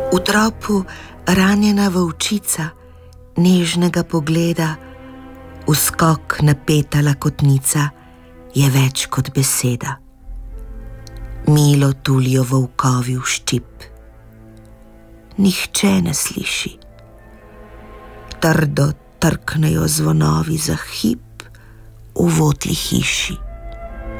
V tropu ranjena volčica, nežnega pogleda, uskok napeta lakotnica je več kot beseda. Milo tulijo volkovi v ščip. Nihče ne sliši. Trdo trknejo zvonovi za hip v votli hiši.